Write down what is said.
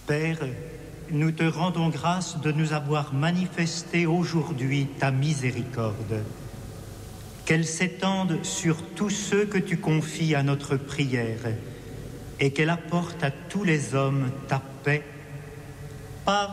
Père, nous te rendons grâce de nous avoir manifesté aujourd'hui ta miséricorde. Qu'elle s'étende sur tous ceux que tu confies à notre prière et qu'elle apporte à tous les hommes ta paix par